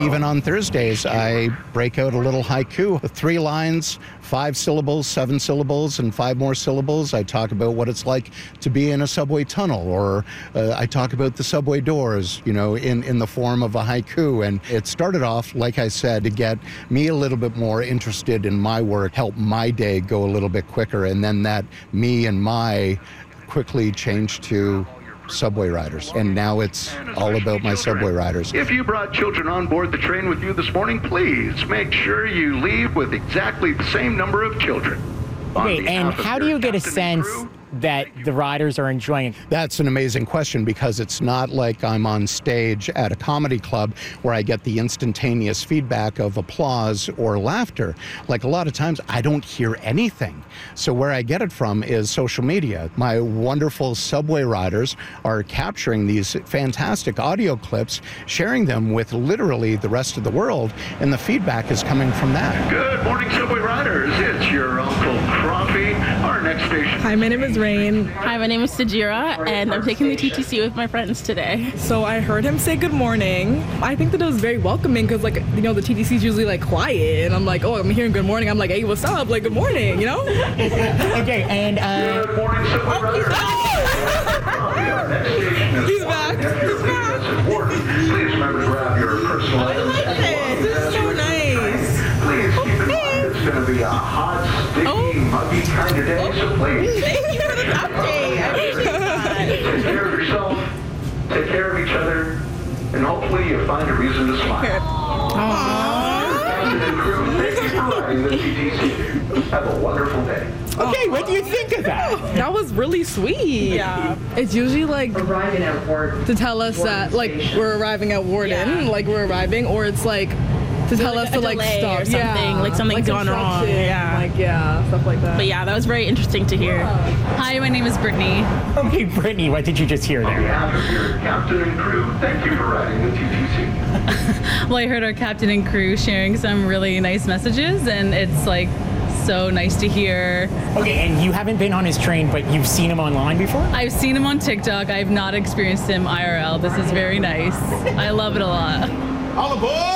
Even on Thursdays, I break out a little haiku, 3 lines, 5 syllables, 7 syllables, and 5 more syllables. I talk about what it's like to be in a subway tunnel, or I talk about the subway doors, in the form of a haiku. And it started off, like I said, to get me a little bit more interested in my work, help my day go a little bit quicker. And then that me and my quickly changed to subway riders, and now it's all about my subway riders. If you brought children on board the train with you this morning, please make sure you leave with exactly the same number of children. Okay, and how do you get a sense that the riders are enjoying it? That's an amazing question, because it's not like I'm on stage at a comedy club where I get the instantaneous feedback of applause or laughter. Like, a lot of times I don't hear anything. So where I get it from is social media. My wonderful subway riders are capturing these fantastic audio clips, sharing them with literally the rest of the world, and the feedback is coming from that. Good morning, subway riders. It's your Uncle Croffy. Our next station. Hi, my name is Rain. Hi, my name is Sajira, and I'm taking the TTC with my friends today. So I heard him say good morning. I think that it was very welcoming, because, the TTC is usually, quiet, and I'm like, oh, I'm hearing good morning. I'm like, hey, what's up? Good morning, Okay, and Good morning, subway riders. He's back. He's back. Please remember to grab your personal items. This is so nice. Please keep in mind it's going to be a hot, sticky, muggy kind of day, so please. Thank you for the update. I appreciate that. Take care of yourself, take care of each other, and hopefully you find a reason to smile. Captain and crew, thank you for riding the TTC. Have a wonderful day. okay, what do you think of that? That was really sweet. Yeah. It's usually Arriving at Warden. to tell us that we're arriving at Warden, Yeah. we're arriving, or it's to tell us a to delay stop or something, like something's gone wrong. construction, Yeah. stuff like that. But yeah, that was very interesting to hear. Hi, my name is Brittany. Okay, Brittany, what did you just hear On there? behalf of your captain and crew, thank you for riding the TTC. Well, I heard our captain and crew sharing some really nice messages, and it's so nice to hear. Okay, and you haven't been on his train, but you've seen him online before? I've seen him on TikTok. I've not experienced him IRL. This is very nice. I love it a lot. All aboard!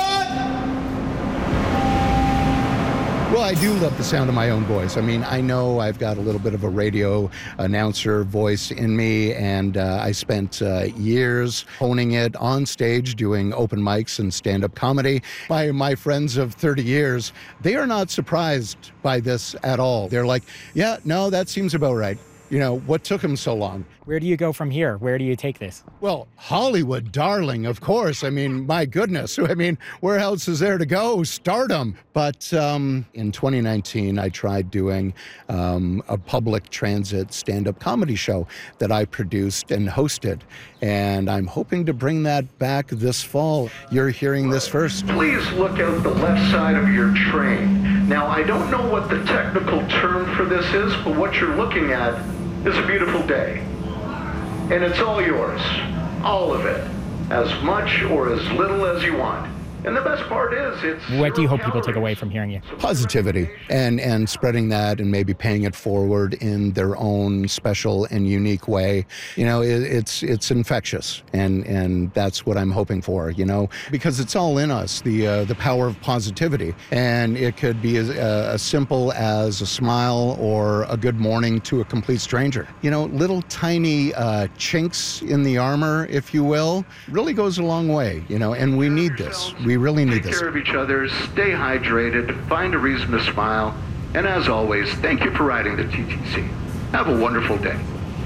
Well, I do love the sound of my own voice. I mean, I know I've got a little bit of a radio announcer voice in me, and I spent years honing it on stage, doing open mics and stand-up comedy. My friends of 30 years, they are not surprised by this at all. They're like, yeah, no, that seems about right. What took him so long? Where do you go from here? Where do you take this? Well, Hollywood, darling, of course. I mean, my goodness. I mean, where else is there to go? Stardom. But in 2019, I tried doing a public transit stand-up comedy show that I produced and hosted. And I'm hoping to bring that back this fall. You're hearing this first. Please look out the left side of your train. Now, I don't know what the technical term for this is, but what you're looking at is a beautiful day. And it's all yours, all of it, as much or as little as you want. And the best part is it's... What do you hope people take away from hearing you? Positivity, and spreading that, and maybe paying it forward in their own special and unique way. It's infectious, and that's what I'm hoping for, because it's all in us, the power of positivity. And it could be as simple as a smile or a good morning to a complete stranger. Little tiny chinks in the armor, if you will, really goes a long way, and we need this. We really need this. Take care of each other, stay hydrated, find a reason to smile, and as always, thank you for riding the TTC. Have a wonderful day.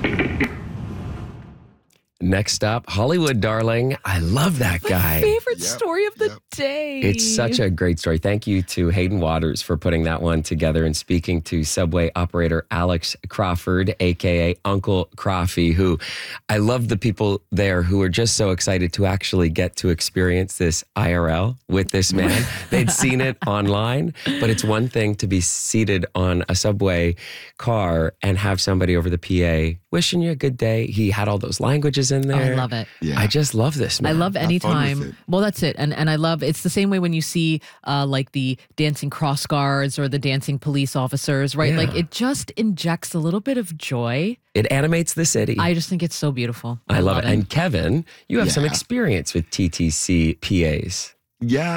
Next up, Hollywood, darling. I love that guy. Favorite story of the day. It's such a great story. Thank you to Hayden Waters for putting that one together and speaking to subway operator Alex Crawford, a.k.a. Uncle Croffy, who I love the people there who are just so excited to actually get to experience this IRL with this man. They'd seen it online, but it's one thing to be seated on a subway car and have somebody over the PA wishing you a good day. He had all those languages in there. I love it. Yeah. I just love this, man. I love anytime. Well, that's it. And I love, it's the same way when you see the dancing cross guards or the dancing police officers, right? Yeah. It just injects a little bit of joy. It animates the city. I just think it's so beautiful. I love it. And Kevin, you have some experience with TTC PAs. Yeah.